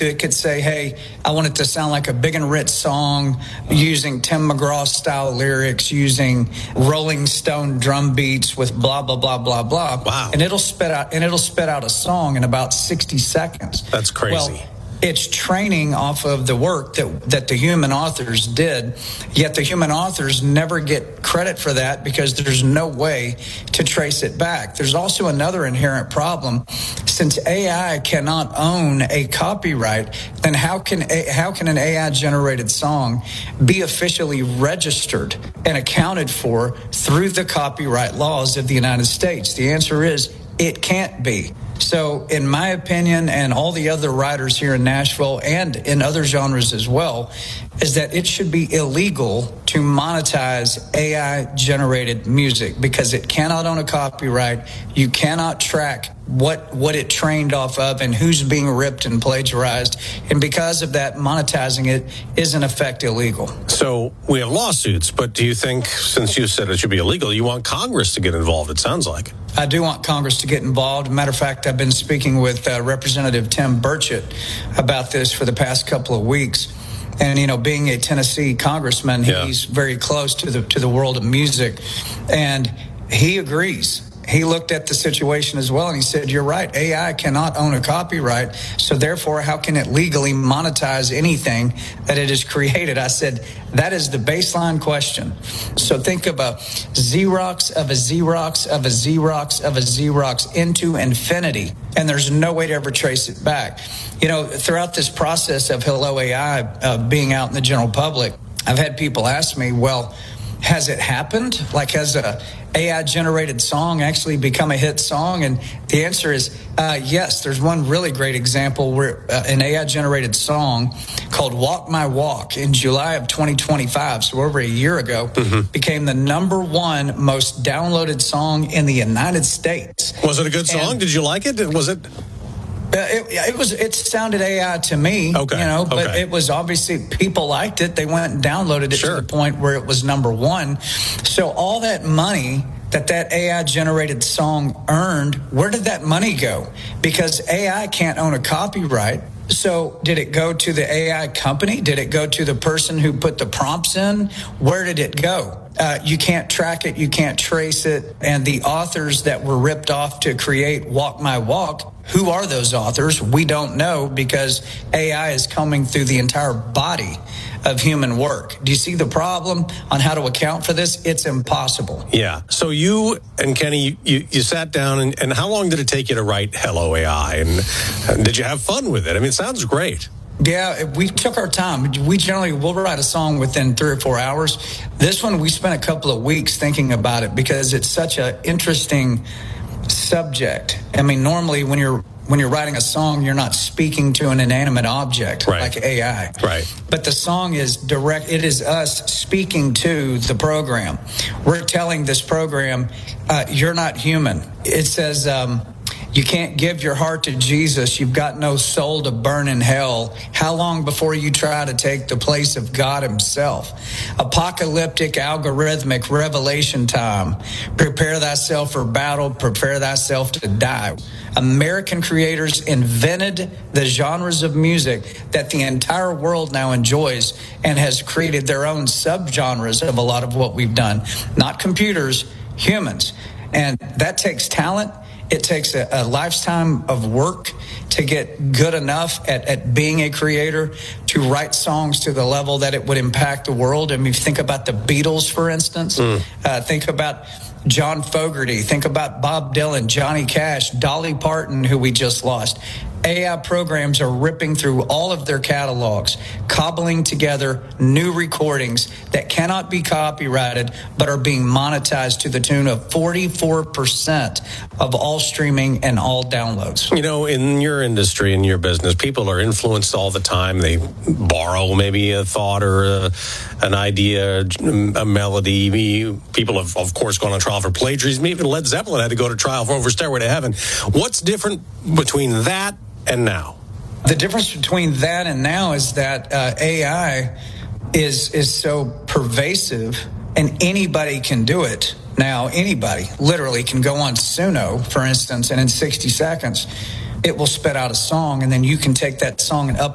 to, it could say, hey, I want it to sound like a Big and Rich song using Tim McGraw-style lyrics, using Rolling Stone drum beats with blah, blah, blah, blah, blah. Wow. And it'll spit out a song in about 60 seconds. That's crazy. Well, it's training off of the work that the human authors did, yet the human authors never get credit for that because there's no way to trace it back. There's also another inherent problem. Since AI cannot own a copyright, then how can an AI-generated song be officially registered and accounted for through the copyright laws of the United States? The answer is it can't be. So, in my opinion, and all the other writers here in Nashville and in other genres as well, is that it should be illegal to monetize AI-generated music because it cannot own a copyright. You cannot track what it trained off of and who's being ripped and plagiarized. And because of that, monetizing it is in effect illegal. So we have lawsuits, but do you think, since you said it should be illegal, you want Congress to get involved, it sounds like? I do want Congress to get involved. Matter of fact, I've been speaking with Representative Tim Burchett about this for the past couple of weeks. And, you know, being a Tennessee congressman, he's very close to the world of music. And he agrees. He looked at the situation as well, and he said, you're right, AI cannot own a copyright, so therefore, how can it legally monetize anything that it has created? I said, that is the baseline question. So think of a Xerox of a Xerox of a Xerox of a Xerox into infinity, and there's no way to ever trace it back. You know, throughout this process of Hello AI being out in the general public, I've had people ask me, well, has it happened? Like, has a AI-generated song actually become a hit song? And the answer is yes. There's one really great example where an AI-generated song called Walk My Walk in July of 2025, so over a year ago, became the #1 most downloaded song in the United States. Was it a good song? Did you like it? Was it... It sounded AI to me, but it was obviously people liked it. They went and downloaded it to the point where it was #1. So all that money that AI-generated song earned, where did that money go? Because AI can't own a copyright. So did it go to the AI company? Did it go to the person who put the prompts in? Where did it go? You can't track it. You can't trace it. And the authors that were ripped off to create Walk My Walk, who are those authors? We don't know because AI is coming through the entire body of human work. Do you see the problem on how to account for this? It's impossible. Yeah. So you and Kenny, you sat down, and how long did it take you to write Hello AI? And did you have fun with it? I mean, it sounds great. Yeah, we took our time. We'll write a song within 3 or 4 hours. This one, we spent a couple of weeks thinking about it because it's such an interesting subject. I mean, normally when you're writing a song, you're not speaking to an inanimate object like AI. Right. But the song is direct. It is us speaking to the program. We're telling this program, you're not human. It says, you can't give your heart to Jesus. You've got no soul to burn in hell. How long before you try to take the place of God himself? Apocalyptic, algorithmic revelation time. Prepare thyself for battle. Prepare thyself to die. American creators invented the genres of music that the entire world now enjoys and has created their own subgenres of a lot of what we've done. Not computers, humans. And that takes talent. It takes a lifetime of work to get good enough at being a creator, to write songs to the level that it would impact the world. I mean, think about the Beatles, for instance. Think about John Fogerty. Think about Bob Dylan, Johnny Cash, Dolly Parton, who we just lost. AI programs are ripping through all of their catalogs, cobbling together new recordings that cannot be copyrighted, but are being monetized to the tune of 44% of all streaming and all downloads. You know, in your industry, in your business, people are influenced all the time. They borrow maybe a thought or an idea, a melody. People have, of course, gone on trial for plagiarism. Even Led Zeppelin had to go to trial for Over Stairway to Heaven. What's different between that and now? The difference between that and now is that AI is so pervasive, and anybody can do it. Now, anybody literally can go on Suno, for instance, and in 60 seconds, it will spit out a song, and then you can take that song and upload